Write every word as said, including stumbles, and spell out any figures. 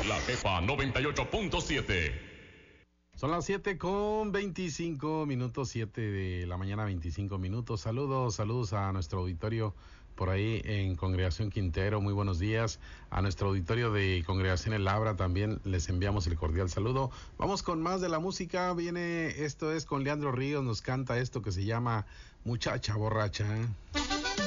La Jefa noventa y ocho punto siete. Son las siete con veinticinco minutos, siete de la mañana, veinticinco minutos. Saludos, saludos a nuestro auditorio por ahí en Congregación Quintero. Muy buenos días. A nuestro auditorio de Congregación El Labra también les enviamos el cordial saludo. Vamos con más de la música. Viene, esto es con Leandro Ríos, nos canta esto que se llama Muchacha Borracha.